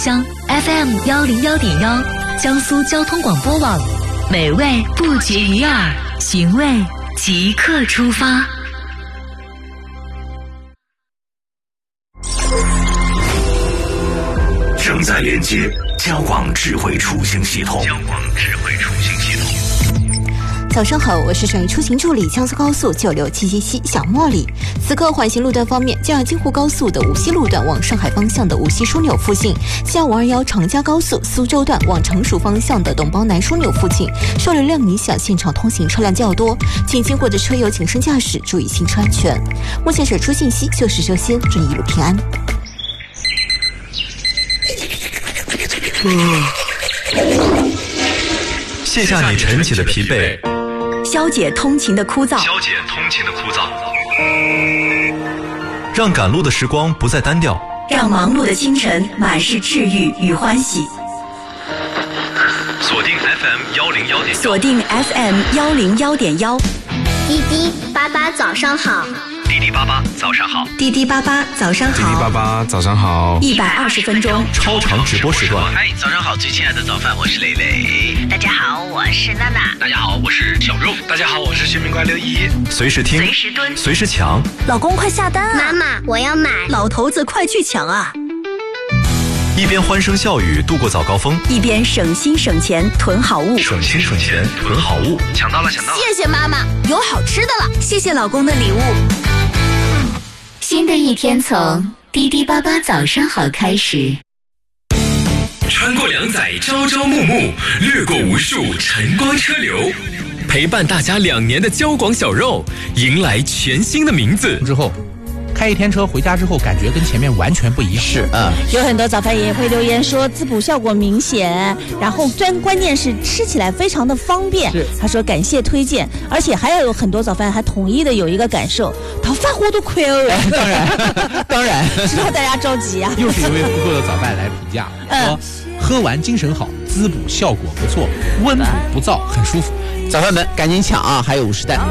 乡 FM101.1，江苏交通广播网，美味不绝于耳，寻味即刻出发。 正在连接交广智慧出行系统。 早上好，我是省域出行助理江苏高速96777小茉莉。此刻缓行路段方面，江阳京沪高速的无锡路段往上海方向的无锡枢纽附近，江521长嘉高速苏州段往成熟方向的董包南枢纽附近，受流量影响，现场通行车辆较多，请经过的车友谨慎驾驶，注意行车安全。目前水出信息就是这些，祝你一路平安。 卸下你晨起的疲惫， 消解通勤的枯燥， 让赶路的时光不再单调， 让忙碌的清晨满是治愈与欢喜。 锁定 FM101.1， 锁定 FM101.1。 滴滴爸爸早上好， 滴滴爸爸早上好， 滴滴爸爸早上好， 滴滴爸爸早上好 ，120分钟超长直播时段。 嗨，早上好，最亲爱的早饭，我是蕾蕾。 大家好，我是娜娜。 大家好，我是小肉。 大家好，我是新民怪611。 随时听， 随时蹲， 随时抢。 老公快下单啊！妈妈，我要买。 老头子快去抢啊！ 一边欢声笑语度过早高峰， 一边省心省钱囤好物。 省心省钱囤好物， 抢到了！ 谢谢妈妈，有好吃的了。 谢谢老公的礼物。 新的一天从滴滴爸爸早上好开始。 穿过2载朝朝暮暮，掠过无数晨光车流，陪伴大家2年的交广小肉，迎来全新的名字。 之后开一天车回家之后，感觉跟前面完全不一样。 是有很多早饭也会留言说滋补效果明显，然后关键是吃起来非常的方便。他说感谢推荐，而且还要有很多早饭还统一的有一个感受，头发我都快了。 当然知道大家着急啊。 又是一位不错的早饭来评价，说喝完精神好，滋补效果不错，温补不燥，很舒服。 早饭们赶紧抢啊，还有50袋。